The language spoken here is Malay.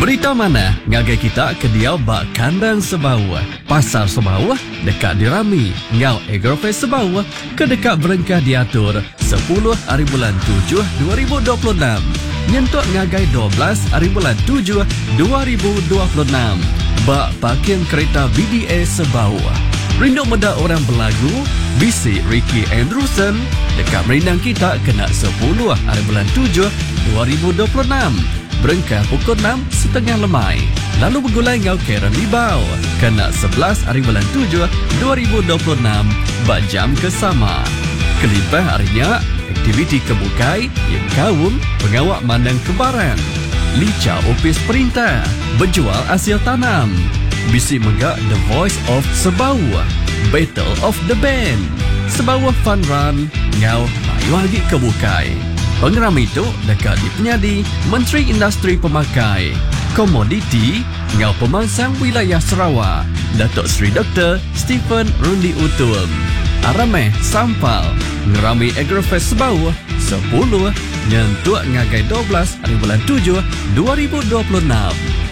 Berita mana ngagai kita ke dia bak kandang Sebau. Pasar Sebau dekat dirami. Ngau Agrofest Sebau ke dekat berengkah diatur 10 hari bulan 7 2026. Nyentuk ngagai 12 hari bulan 7 2026. Bak parking kereta BDA Sebau. Rindu muda orang berlagu, bisi Ricky Andrewson dekat merindang kita kena 10 hari bulan 7 2026. Berengkah pukul 6.30 lemai. Lalu bergulai ngau Karen Libau. Kena 11 hari bulan 7 2026. Jam kesama. Kelibah harinya, aktiviti kebukai yang kaum pengawak mandang kebaran. Lica opis perintah. Berjual hasil tanam. Bisi megak The Voice of Sebau. Battle of the Band. Sebau Fun Run. Ngau mayu lagi kebukai. Pengeram itu dekat di penyadi Menteri Industri Pemakai Komoditi Ngau Pemangsang Wilayah Sarawak Datuk Seri Dr. Stephen Rundi Utul Arameh Sampal Ngerami Agrofest Sebau 10 nyentuk ngagai 12 hari bulan 7 2026.